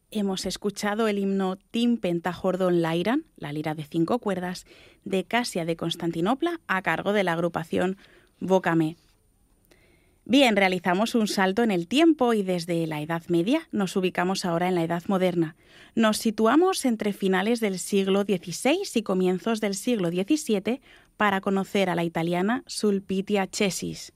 Hemos escuchado el himno Tim Pentajordon Lairan, la lira de 5 cuerdas, de Casia de Constantinopla, a cargo de la agrupación Vocame. Bien, realizamos un salto en el tiempo y desde la Edad Media nos ubicamos ahora en la Edad Moderna. Nos situamos entre finales del siglo XVI y comienzos del siglo XVII para conocer a la italiana Sulpitia Cesis.